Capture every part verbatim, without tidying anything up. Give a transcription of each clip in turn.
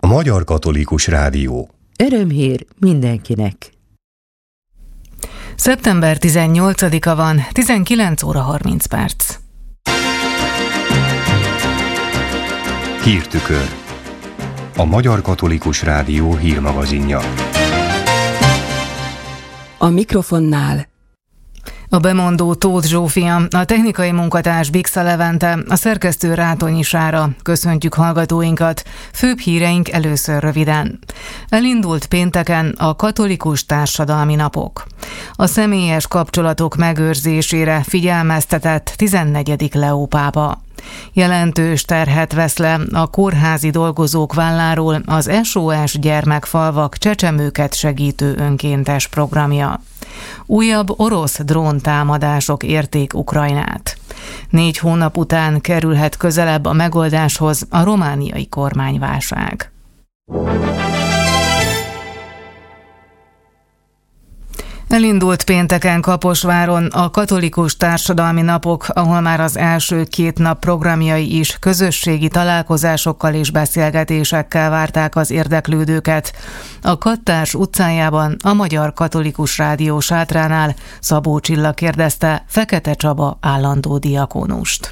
A Magyar Katolikus Rádió. Örömhír mindenkinek! szeptember tizennyolcadika van, tizenkilenc óra harminc perc. Hírtükör. A Magyar Katolikus Rádió hírmagazinja. A mikrofonnál A bemondó Tóth Zsófia, a technikai munkatárs Bixa Levente, a szerkesztő Rátonyi Sára. Köszöntjük hallgatóinkat. Főbb híreink először röviden. Elindult pénteken a katolikus társadalmi napok. A személyes kapcsolatok megőrzésére figyelmeztetett tizennegyedik Leó pápa. Jelentős terhet vesz le a kórházi dolgozók válláról az es o es Gyermekfalvak csecsemőket segítő önkéntes programja. Újabb orosz dróntámadások érték Ukrajnát. Négy hónap után kerülhet közelebb a megoldáshoz a romániai kormányválság. Elindult pénteken Kaposváron a katolikus társadalmi napok, ahol már az első két nap programjai is közösségi találkozásokkal és beszélgetésekkel várták az érdeklődőket. A Kattás utcájában, a Magyar Katolikus Rádió sátránál Szabó Csilla kérdezte Fekete Csaba állandó diakónust.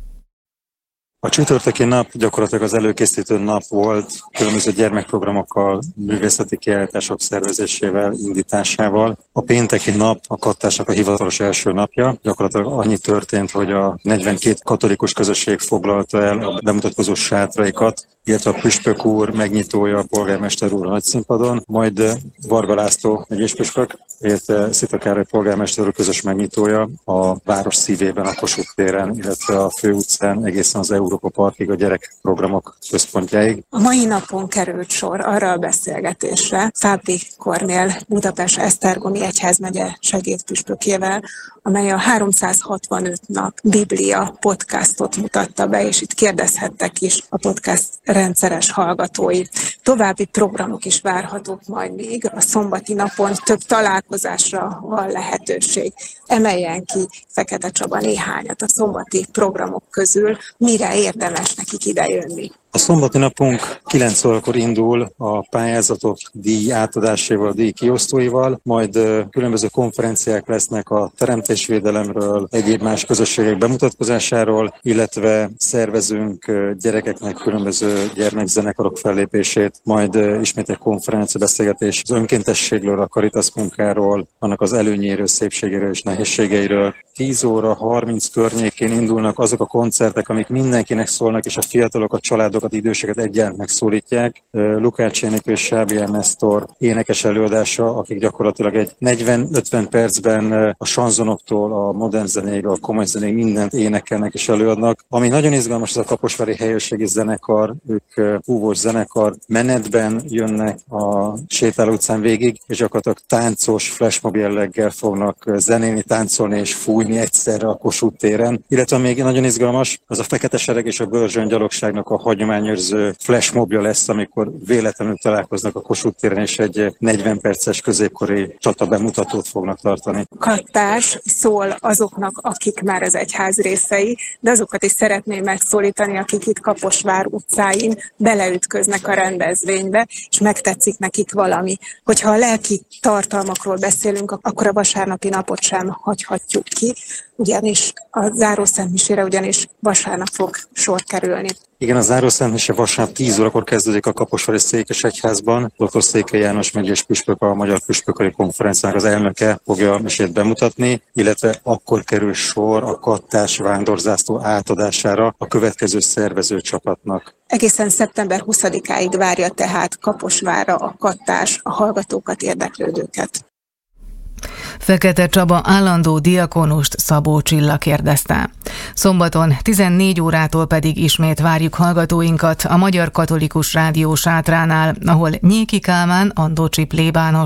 A csütörtöki nap gyakorlatilag az előkészítő nap volt, különböző gyermekprogramokkal, művészeti kiállítások szervezésével, indításával. A pénteki nap a Kattásnak a hivatalos első napja. Gyakorlatilag annyi történt, hogy a negyvenkét katolikus közösség foglalta el a bemutatkozó sátraikat, illetve a püspök úr megnyitója, a polgármester úr a nagyszínpadon, majd Varga László egyéspüspök, illetve Szita Károly polgármester úr közös megnyitója a város szívében, a Kossuth téren, illetve a főutcán egészen az Európa Parkig, a gyerekprogramok központjáig. A mai napon került sor arra a beszélgetésre Fábri Kornél, Budapest Esztergomi egyházmegye segédpüspökével, amely a háromszázhatvanöt nap Biblia podcastot mutatta be, és itt kérdezhettek is a podcast rendszeres hallgatói. További programok is várhatók majd még. A szombati napon több találkozásra van lehetőség. Emeljen ki Fekete Csaba néhányat a szombati programok közül, mire érdemes nekik idejönni. A szombati napunk kilenc órakor indul a pályázatok díj átadásával, díj kiosztóival, majd különböző konferenciák lesznek a teremtésvédelemről, egyéb más közösségek bemutatkozásáról, illetve szervezünk gyerekeknek különböző gyermekzenekarok fellépését, majd ismét egy konferencia beszélgetés az önkéntességről, a Caritas munkáról, annak az előnyéről, szépségéről és nehézségeiről. tíz óra harminc környékén indulnak azok a koncertek, amik mindenkinek szólnak, és a fiatalokat, családokat, időseket egyaránt megszólítják. Lukács Enikő és Sábián Nesztor énekes előadása, akik gyakorlatilag egy negyven-ötven percben a sanzonoktól, a modern zenéig, a komoly zenéig mindent énekelnek és előadnak. Ami nagyon izgalmas, az a Kaposvári Helyőrségi Zenekar, ők fúvós zenekar, menetben jönnek a Sétáló utcán végig, és gyakorlatilag táncos, flashmob jelleggel fognak zenélni, táncolni és fújni egyszerre a Kossuth téren. Illetve még nagyon izgalmas, az a Fekete Sereg és a Börzsöny gyalogságnak a hagyományőrző flashmobja lesz, amikor véletlenül találkoznak a Kossuth téren, és egy negyven perces középkori csata bemutatót fognak tartani. Kattás szól azoknak, akik már az egyház részei, de azokat is szeretném megszólítani, akik itt Kaposvár utcáin beleütköznek a rendezvénybe, és megtetszik nekik valami. Hogyha a lelki tartalmakról beszélünk, akkor a vasárnapi napot sem hagyhatjuk ki, ugyanis a zárószentmisére ugyanis vasárnap fog sor kerülni. Igen, a zárószentmise vasárnap tíz órakor kezdődik a Kaposvári Székesegyházban. doktor Székely János megyés püspök, a Magyar Püspököri Konferenciának az elnöke fogja a misét bemutatni, illetve akkor kerül sor a Kattás vándorzászló átadására a következő szervező csapatnak. Egészen szeptember huszadikáig várja tehát Kaposvárra a Kattás a hallgatókat, érdeklődőket. Fekete Csaba állandó diakónust Szabó Csilla kérdezte. Szombaton tizennégy órától pedig ismét várjuk hallgatóinkat a Magyar Katolikus Rádió sátránál, ahol Nyéki Kálmán, Andocsi plébános